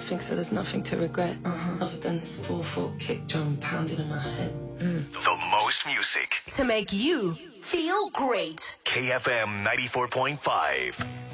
nothing, so there's nothing to regret. Other than this 4/4 kick drum pounding in my head. The most music to make you feel great. KFM 94.5.